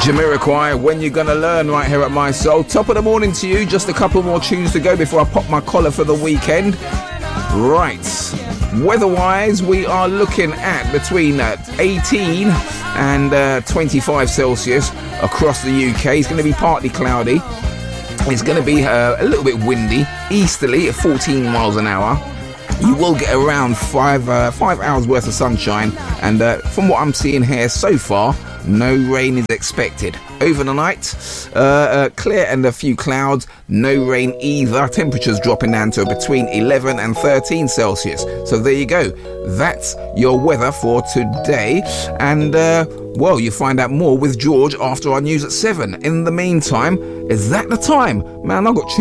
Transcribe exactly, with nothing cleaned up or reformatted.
Jamiroquai, When You Gonna Learn, right here at My Soul. Top of the morning to you. Just a couple more tunes to go before I pop my collar for the weekend. Right. Weather-wise, we are looking at between uh, eighteen and uh, twenty-five Celsius across the U K. It's going to be partly cloudy. It's going to be uh, a little bit windy, easterly at fourteen miles an hour. You will get around five uh, five hours worth of sunshine, and uh, from what I'm seeing here so far, no rain is expected. Over the night, uh, uh, clear and a few clouds, no rain either. Temperatures dropping down to between eleven and thirteen Celsius. So there you go. That's your weather for today. And, uh, well, you find out more with George after our news at seven. In the meantime, is that the time? Man, I've got